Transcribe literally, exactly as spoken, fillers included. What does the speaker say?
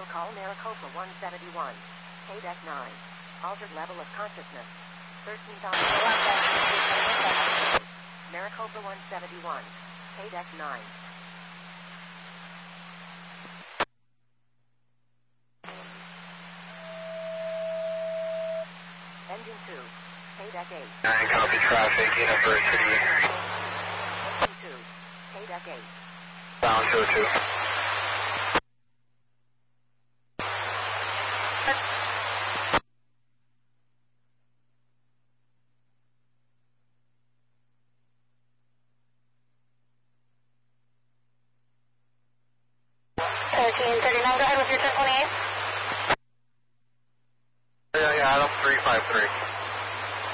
will call Maricopa one seventy-one. K D E C nine. Altered level of consciousness. thirteen thousand. Maricopa one seventy-one. K D E C nine. Engine two. K D E C eight. nine, copy traffic, University. Engine two. K D E C eight. Bound two oh two. thirteen thirty-nine, go ahead with your ten twenty-eight. Yeah, yeah, Adam three five three.